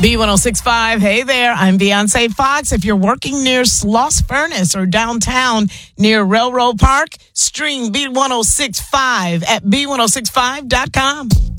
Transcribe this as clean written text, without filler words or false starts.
B1065, hey there, I'm Beyonce Fox. If you're working near Sloss Furnace or downtown near Railroad Park, stream B1065 at B1065.com.